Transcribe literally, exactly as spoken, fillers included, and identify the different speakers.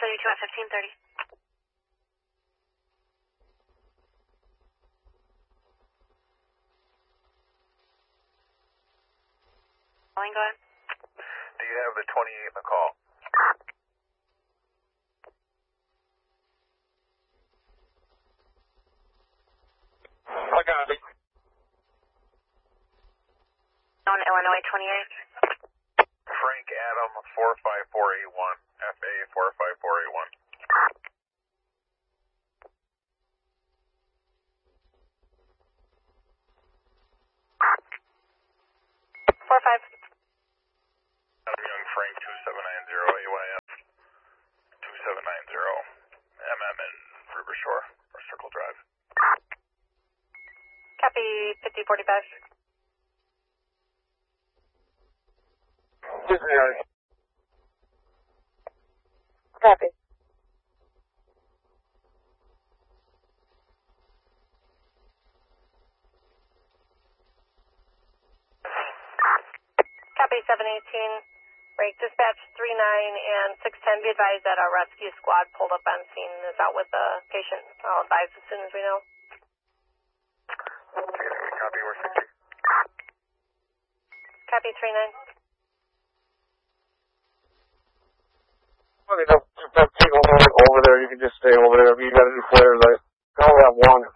Speaker 1: seventy-two at fifteen thirty. Calling, go ahead.
Speaker 2: Do you have the twenty-eight in the call?
Speaker 3: I got it.
Speaker 1: On Illinois twenty-eight.
Speaker 2: Frank Adam four five four eight one, F A four five four eight one.
Speaker 1: Four five.
Speaker 2: Adam Young Frank two seven nine zero A Y F two seven nine zero M M in River Shore or Circle Drive.
Speaker 1: Copy fifty forty-five.
Speaker 3: This is Aaron.
Speaker 1: Copy. Copy seven eighteen. Break dispatch three nine and six ten. Be advised that our rescue squad pulled up on scene and is out with the patient. I'll advise as soon as we know.
Speaker 2: Copy, we're sixty.
Speaker 1: Copy three nine.
Speaker 3: Okay, don't, don't take over, over there. You can just stay over there. If you got any flares, I only have one.